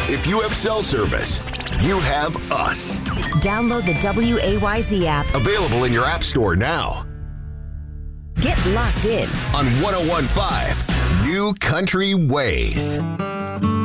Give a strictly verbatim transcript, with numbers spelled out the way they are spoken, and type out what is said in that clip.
If you have cell service, you have us. Download the W A Y Z app. Available in your app store now. Get locked in On one oh one point five New Country Ways.